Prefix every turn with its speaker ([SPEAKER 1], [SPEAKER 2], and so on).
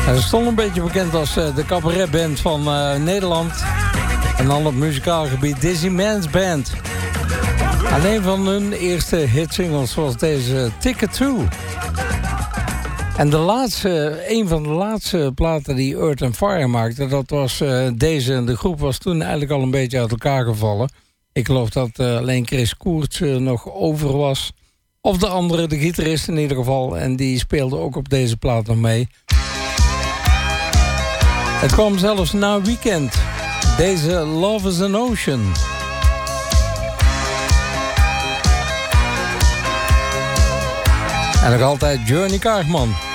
[SPEAKER 1] Ze stond een beetje bekend als de cabaretband van Nederland. En dan op muzikaal gebied Dizzy Man's Band. En een van hun eerste hitsingles was deze Ticket To. En een van de laatste platen die Earth & Fire maakte, dat was deze. De groep was toen eigenlijk al een beetje uit elkaar gevallen. Ik geloof dat alleen Chris Koerts nog over was. Of de andere, de gitarist in ieder geval. En die speelde ook op deze plaat nog mee. Het kwam zelfs na Weekend. Deze Love is an Ocean. En nog altijd Journey Kaagman.